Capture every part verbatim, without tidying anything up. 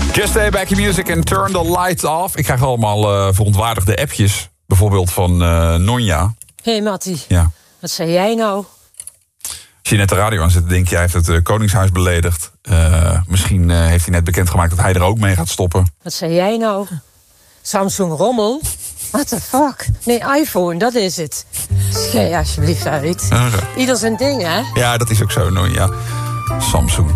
Just stay back in music and turn the lights off. Ik krijg allemaal uh, verontwaardigde appjes. Bijvoorbeeld van uh, Nonja. Hé hey, Mattie, ja. Wat zei jij nou? Als je net de radio aan zet, denk je, hij heeft het uh, Koningshuis beledigd. Uh, misschien uh, heeft hij net bekendgemaakt dat hij er ook mee gaat stoppen. Wat zei jij nou? Samsung rommel? What the fuck? Nee, iPhone, dat is het. Schei alsjeblieft uit. Uh, Ieder zijn ding, hè? Ja, dat is ook zo, Nonja. Samsung.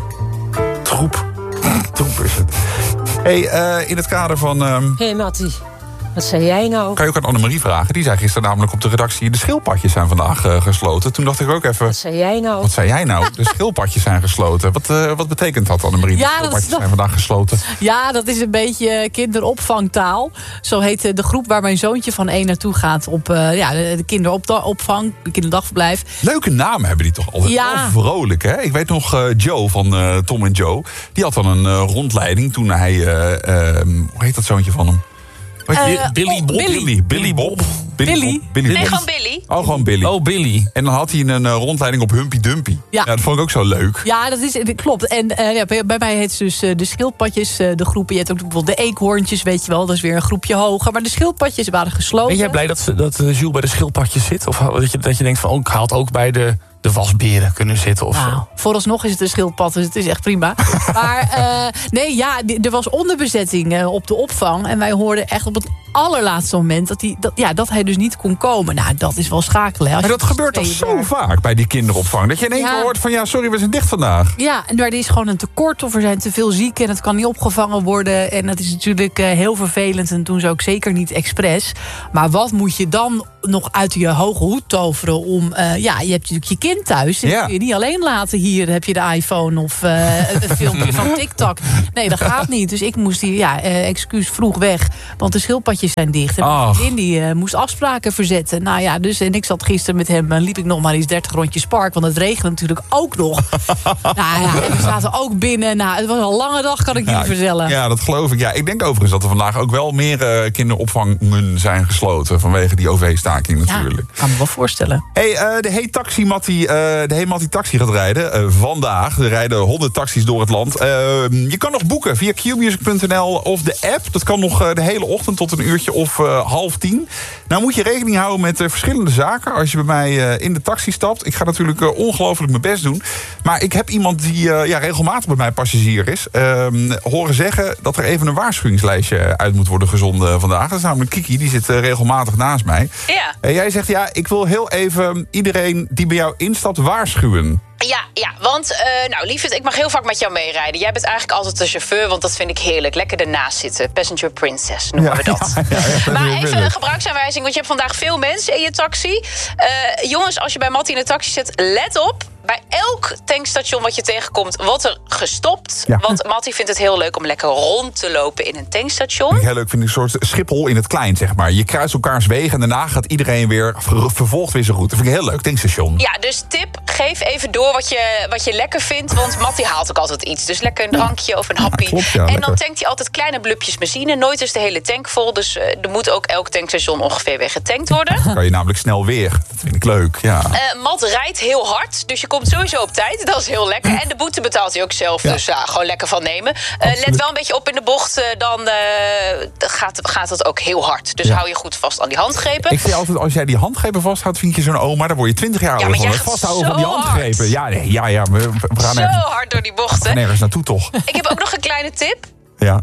Troep. Troep is het. Hé, hey, uh, in het kader van... Um... Hé hey, Mattie, wat zei jij nou? Kan je ook aan Annemarie vragen? Die zei gisteren namelijk op de redactie... de schildpadjes zijn vandaag uh, gesloten. Toen dacht ik ook even... Wat zei jij nou? Wat zei jij nou? De schildpadjes zijn gesloten. Wat, uh, wat betekent dat, Annemarie? Ja, de schildpadjes dat zijn vandaag gesloten. Ja, dat is een beetje kinderopvangtaal. Zo heet de groep waar mijn zoontje van één naartoe gaat... op uh, ja, de kinderopvang, de kinderdagverblijf. Leuke namen hebben die toch altijd. Ja. Wel vrolijk, hè? Ik weet nog, uh, Joe van uh, Tom en Joe... die had dan een uh, rondleiding toen hij... Uh, uh, hoe heet dat zoontje van hem? Uh, Billy oh, Bob? Billy. Billy, Billy Bob? Billy? Billy? Bob? Billy Nee, Bob. gewoon Billy. Oh, gewoon Billy. Oh, Billy. En dan had hij een uh, rondleiding op Humpy Dumpy. Ja. Dat vond ik ook zo leuk. Ja, dat, is, dat klopt. En uh, ja, bij, bij mij heet het dus uh, de schildpadjes, uh, de groepen. Je hebt ook bijvoorbeeld de eekhoorntjes, weet je wel. Dat is weer een groepje hoger. Maar de schildpadjes waren gesloten. Ben jij blij dat, dat uh, Jules bij de schildpadjes zit? Of dat je, dat je denkt van, oh, ik haal het ook bij de... de wasberen kunnen zitten of nou, zo. Vooralsnog is het een schildpad, dus het is echt prima. Maar uh, nee, ja, er was onderbezetting uh, op de opvang. En wij hoorden echt op het allerlaatste moment... dat hij, dat, ja, dat hij dus niet kon komen. Nou, dat is wel schakelen. Hè, Maar dat gebeurt toch zo daar... vaak bij die kinderopvang? Dat je in één keer ja. hoort van, ja, sorry, we zijn dicht vandaag. Ja, en er is gewoon een tekort of er zijn te veel zieken... en het kan niet opgevangen worden. En dat is natuurlijk uh, heel vervelend. En toen zou ik zeker niet expres. Maar wat moet je dan nog uit je hoge hoed toveren om... Uh, ja, je hebt natuurlijk je kind thuis. En ja. kun je niet alleen laten. Hier heb je de iPhone of uh, een filmpje van TikTok. Nee, dat gaat niet. Dus ik moest hier, ja, uh, excuus, vroeg weg. Want de schildpadjes zijn dicht. En mijn vriendin die uh, moest afspraken verzetten. Nou ja, dus en ik zat gisteren met hem, uh, liep ik nog maar eens dertig rondjes park. Want het regende natuurlijk ook nog. Nou ja, en we zaten ook binnen. Nou, het was een lange dag, kan ik jullie ja, vertellen. Ja, dat geloof ik. Ja, ik denk overigens dat er vandaag ook wel meer uh, kinderopvangen zijn gesloten. Vanwege die O V-staking natuurlijk. Ja, kan me wel voorstellen. Hey, uh, de Hey Taxi Mattie, uh, de Hey Mattie Taxi gaat rijden. Uh, vandaag. Er rijden honderd taxis door het land. Uh, je kan nog boeken via q music punt n l of de app. Dat kan nog uh, de hele ochtend tot een uurtje of uh, half tien. Nou moet je rekening houden met uh, verschillende zaken als je bij mij uh, in de taxi stapt. Ik ga natuurlijk uh, ongelooflijk mijn best doen. Maar ik heb iemand die uh, ja, regelmatig bij mij passagier is. Uh, horen zeggen dat er even een waarschuwingslijstje uit moet worden gezonden vandaag. Dat is namelijk Kiki, die zit uh, regelmatig naast mij. Ja. En jij zegt, ja, ik wil heel even iedereen die bij jou instapt waarschuwen. Ja, ja, want, uh, nou lieverd, ik mag heel vaak met jou meerijden. Jij bent eigenlijk altijd de chauffeur, want dat vind ik heerlijk. Lekker ernaast zitten. Passenger princess noemen ja, we dat. Ja, ja, ja, maar even een gebruiksaanwijzing, want je hebt vandaag veel mensen in je taxi. Uh, jongens, als je bij Mattie in de taxi zit, let op. Bij elk tankstation wat je tegenkomt, wordt er gestopt. Ja. Want Mattie vindt het heel leuk om lekker rond te lopen in een tankstation. Vind ik heel leuk, vind ik een soort Schiphol in het klein, zeg maar. Je kruist elkaars wegen en daarna gaat iedereen weer ver, vervolgt weer zijn route. Dat vind ik een heel leuk, tankstation. Ja, dus tip, geef even door wat je, wat je lekker vindt. Want Mattie haalt ook altijd iets. Dus lekker een drankje ja. of een happy. Ja, klopt, ja, en lekker. dan tankt hij altijd kleine blupjes benzine. Nooit is de hele tank vol. Dus uh, er moet ook elk tankstation ongeveer weer getankt worden. Dan kan je namelijk snel weer. Dat vind ik leuk, ja. Uh, Mat rijdt heel hard, dus je komt sowieso op tijd. Dat is heel lekker. En de boete betaalt hij ook zelf. Ja. Dus ja, gewoon lekker van nemen. Uh, let wel een beetje op in de bocht. Uh, dan uh, gaat, gaat het ook heel hard. Dus ja. hou je goed vast aan die handgrepen. Ik zie altijd, als jij die handgrepen vasthoudt, vind je zo'n oma. Dan word je twintig jaar ja, ouder. Ja, vasthouden van die handgrepen. Ja, nee, ja, ja. We, we gaan zo nergens, hard door die bochten. We gaan nergens naartoe, toch? Ik heb ook nog een kleine tip. Ja.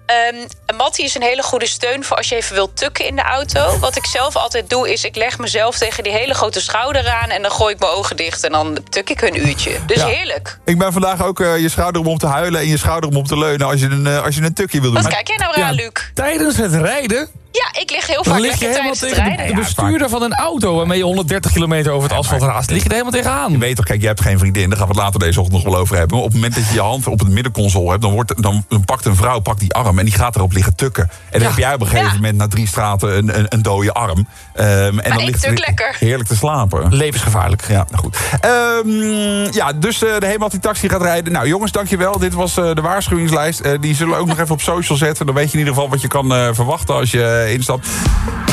Um, Mattie is een hele goede steun voor als je even wilt tukken in de auto. Wat ik zelf altijd doe, is ik leg mezelf tegen die hele grote schouder aan... en dan gooi ik mijn ogen dicht en dan tuk ik een uurtje. Dus ja. heerlijk. Ik ben vandaag ook uh, je schouder om op te huilen... en je schouder om op te leunen als je een, uh, als je een tukje wil doen. Wat kijk jij nou aan, ja, Luc? Tijdens het rijden... Ja, ik lig heel vaak lig je helemaal tegen de, de bestuurder van een auto... waarmee je honderddertig kilometer over het ja, asfalt raast. Lig je er helemaal tegenaan. Je weet toch, kijk, je hebt geen vriendin. Daar gaan we het later deze ochtend nog wel over hebben. Maar op het moment dat je je hand op het middenconsole hebt... dan, wordt, dan, dan pakt een vrouw pakt die arm en die gaat erop liggen tukken. En dan ja. heb jij op een gegeven ja. moment na drie straten een, een, een dode arm. Um, en maar dan ik ligt tuk lekker. Heerlijk te slapen. Levensgevaarlijk. Ja, nou goed. Um, ja, dus uh, de Hey Mattie Taxi gaat rijden. Nou jongens, dankjewel. Dit was uh, de waarschuwingslijst. Uh, die zullen we ook nog even op social zetten. Dan weet je in ieder geval wat je kan uh, verwachten als je uh, instapt.